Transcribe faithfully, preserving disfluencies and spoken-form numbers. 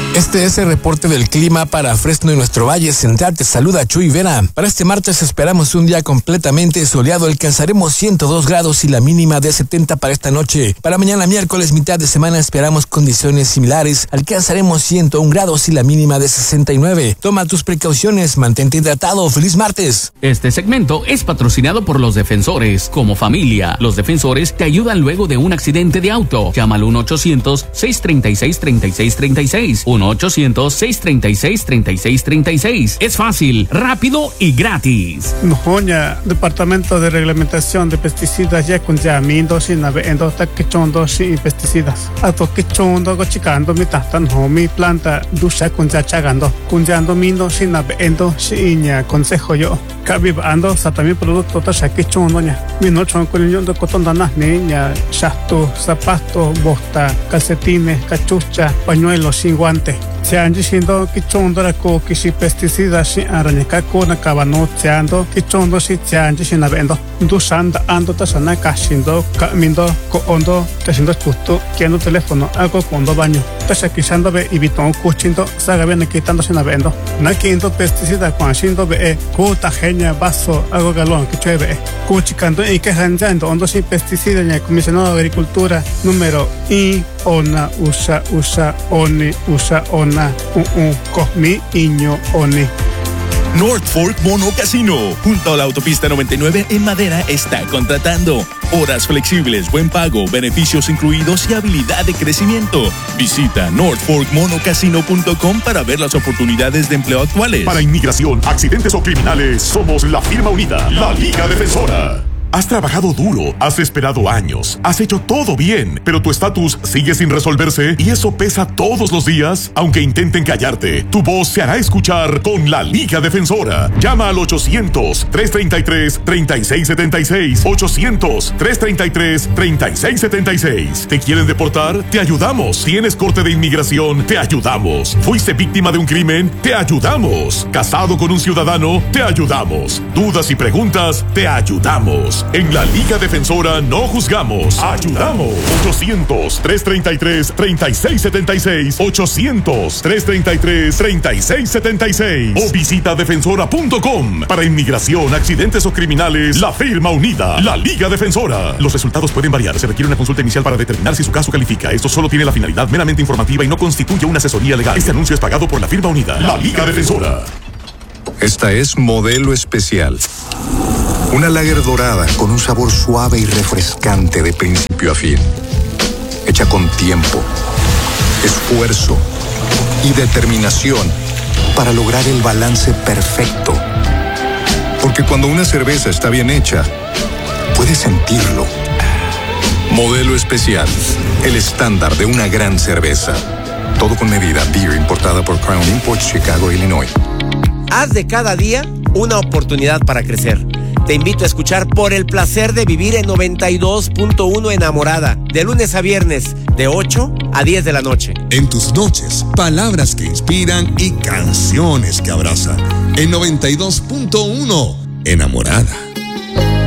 Este es el reporte del clima para Fresno y nuestro Valle Central. Te saluda Chuy Vera. Para este martes esperamos un día completamente soleado. Alcanzaremos ciento dos grados y la mínima de setenta para esta noche. Para mañana miércoles, mitad de semana, esperamos condiciones similares. Alcanzaremos ciento un grados y la mínima de sesenta y nueve. Toma tus precauciones, mantente hidratado. ¡Feliz martes! Este segmento es patrocinado por los Defensores. Como familia, los Defensores te ayudan luego de un accidente de auto. Llama al uno ochocientos, seiscientos treinta y seis, treinta y seis treinta y seis. uno ochocientos, seiscientos treinta y seis, treinta y seis treinta y seis. Es fácil, rápido y gratis. Nohoña, Departamento de Reglamentación de Pesticidas ya con ya mindo sin navendo ta quichondo sin pesticidas. Ato quichondo go chicando mi tatan homi planta dusha con ya chagando. Con ya ando mindo sin navendo sin ya consejo yo. Cabibando satami producto ta shaquichondo ña. Mi no chon con yo do cotondana niña, shato, zapato, bota, calcetines, cachucha, pañuelos sin guantes. Se han diciendo que chondora ko que si pesticidas si araña ko na cabano chando que chondo si chan diciendo vendo dusanda ando tasana kashindo kamindo ko ondo tashindo justo que ando teléfono algo cuando baño tasa quisando ve y bitón cuchindo saga viene quitando sin vendo na quinto pesticida cuando ve ko ta genia vaso algo galón que cheve cuchicando y que hanjando ondo sin pesticida en el comisionado de agricultura número I ona usa usa oni usa ona un un cosmi iño oni. North Fork Mono Casino, junto a la autopista noventa y nueve en Madera, está contratando. Horas flexibles, buen pago, beneficios incluidos y habilidad de crecimiento. Visita north fork mono casino punto com para ver las oportunidades de empleo actuales. Para inmigración, accidentes o criminales, somos la firma unida, la Liga Defensora. Has trabajado duro, has esperado años, has hecho todo bien, pero tu estatus sigue sin resolverse y eso pesa todos los días. Aunque intenten callarte, tu voz se hará escuchar con la Liga Defensora. Llama al ochocientos, trescientos treinta y tres, treinta y seis setenta y seis. ochocientos, trescientos treinta y tres, treinta y seis setenta y seis. ¿Te quieren deportar? Te ayudamos. ¿Tienes corte de inmigración? Te ayudamos. ¿Fuiste víctima de un crimen? Te ayudamos. ¿Casado con un ciudadano? Te ayudamos. ¿Dudas y preguntas? Te ayudamos. En la Liga Defensora no juzgamos, ayudamos. ochocientos, trescientos treinta y tres, treinta y seis setenta y seis. ochocientos, trescientos treinta y tres, treinta y seis setenta y seis. O visita defensora punto com. Para inmigración, accidentes o criminales, la firma unida, la Liga Defensora. Los resultados pueden variar. Se requiere una consulta inicial para determinar si su caso califica. Esto solo tiene la finalidad meramente informativa y no constituye una asesoría legal. Este anuncio es pagado por la firma unida, la Liga Defensora. Esta es Modelo Especial. Una lager dorada con un sabor suave y refrescante de principio a fin. Hecha con tiempo, esfuerzo y determinación para lograr el balance perfecto. Porque cuando una cerveza está bien hecha, puedes sentirlo. Modelo Especial, el estándar de una gran cerveza. Todo con medida. Beer importada por Crown Imports, Chicago, Illinois. Haz de cada día una oportunidad para crecer. Te invito a escuchar Por el Placer de Vivir en noventa y dos punto uno Enamorada, de lunes a viernes, de ocho a diez de la noche. En tus noches, palabras que inspiran y canciones que abrazan. En noventa y dos punto uno Enamorada.